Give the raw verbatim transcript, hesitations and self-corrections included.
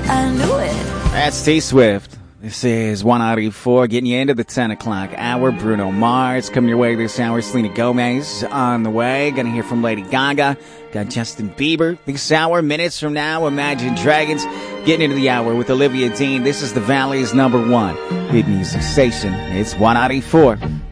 I knew it. That's T Swift. This is one ninety-four, getting you into the ten o'clock hour. Bruno Mars coming your way this hour. Selena Gomez on the way. Gonna hear from Lady Gaga. Got Justin Bieber this hour. Minutes from now, Imagine Dragons. Getting into the hour with Olivia Dean. This is the Valley's number one hit music station. It's one ninety-four.